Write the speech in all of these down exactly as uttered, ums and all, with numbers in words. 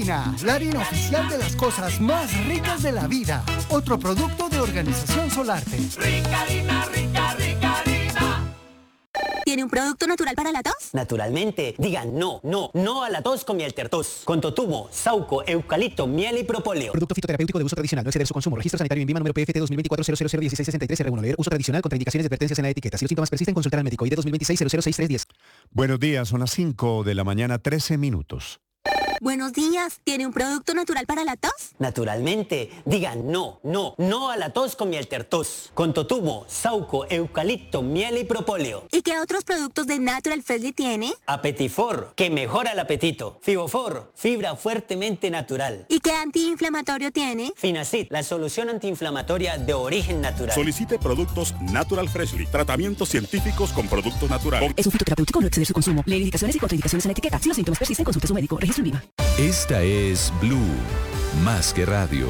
Harina, la harina oficial de las cosas más ricas de la vida. Otro producto de Organización Solarte. Rica harina, rica, rica harina. ¿Tiene un producto natural para la tos? Naturalmente. Digan no, no, no a la tos con miel tertos. Con totumo, sauco, eucalipto, miel y propóleo. Producto fitoterapéutico de uso tradicional. No exceder su consumo. Registro sanitario en Vima número P F T dos mil veinticuatro cero cero cero dieciséis sesenta y tres R uno. Leer uso tradicional con indicaciones y advertencias en la etiqueta. Si los síntomas persisten, consultar al médico. I D dos mil veintiséis cero cero seis tres diez. Buenos días, son las cinco de la mañana, trece minutos. Buenos días, ¿tiene un producto natural para la tos? Naturalmente. Digan no, no, no a la tos con miel tertos. Con totumo, sauco, eucalipto, miel y propóleo. ¿Y qué otros productos de Natural Freshly tiene? Apetifor, que mejora el apetito. Fibofor, fibra fuertemente natural. ¿Y qué antiinflamatorio tiene? Finacid, la solución antiinflamatoria de origen natural. Solicite productos Natural Freshly. Tratamientos científicos con productos naturales. Es un fitoterapéutico, no exceder su consumo. Leer indicaciones y contraindicaciones en la etiqueta. Si los síntomas persisten, consulte a su médico. Registro en Vima. Esta es Blue, más que radio.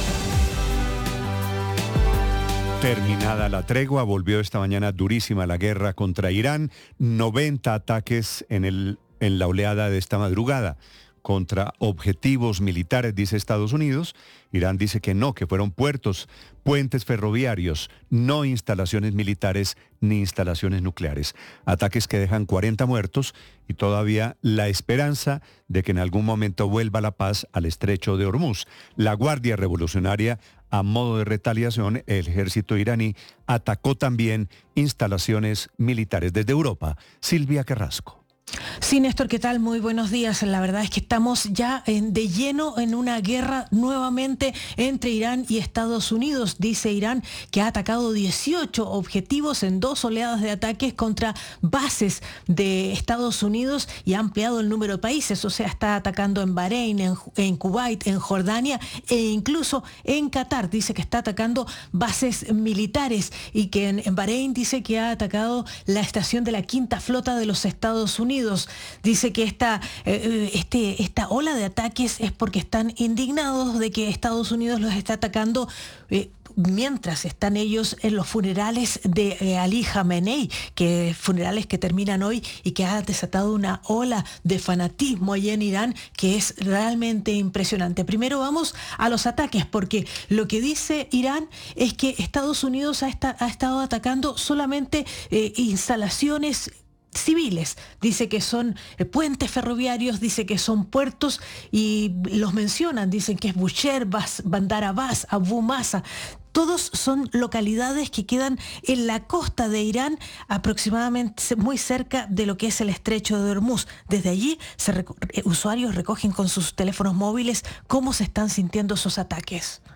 Terminada la tregua, volvió esta mañana durísima la guerra contra Irán. noventa ataques en, el, en la oleada de esta madrugada contra objetivos militares, dice Estados Unidos. Irán dice que no, que fueron puertos, puentes ferroviarios, no instalaciones militares ni instalaciones nucleares. Ataques que dejan cuarenta muertos y todavía la esperanza de que en algún momento vuelva la paz al estrecho de Hormuz. La Guardia Revolucionaria, a modo de retaliación, el ejército iraní atacó también instalaciones militares desde Europa. Silvia Carrasco. Sí, Néstor, ¿qué tal? Muy buenos días. La verdad es que estamos ya en, de lleno en una guerra nuevamente entre Irán y Estados Unidos. Dice Irán que ha atacado dieciocho objetivos en dos oleadas de ataques contra bases de Estados Unidos y ha ampliado el número de países. O sea, está atacando en Bahrein, en, en Kuwait, en Jordania e incluso en Qatar. Dice que está atacando bases militares y que en, en Bahrein dice que ha atacado la estación de la Quinta Flota de los Estados Unidos. Dice que esta, eh, este, esta ola de ataques es porque están indignados de que Estados Unidos los está atacando eh, mientras están ellos en los funerales de eh, Ali Khamenei, que funerales que terminan hoy y que ha desatado una ola de fanatismo allí en Irán que es realmente impresionante. Primero vamos a los ataques, porque lo que dice Irán es que Estados Unidos ha, esta, ha estado atacando solamente eh, instalaciones civiles. Dice que son eh, puentes ferroviarios, dice que son puertos y los mencionan, dicen que es Bushehr, Bandar Abbas, Abu Masa. Todos son localidades que quedan en la costa de Irán, aproximadamente muy cerca de lo que es el estrecho de Hormuz. Desde allí, se reco- usuarios recogen con sus teléfonos móviles cómo se están sintiendo esos ataques.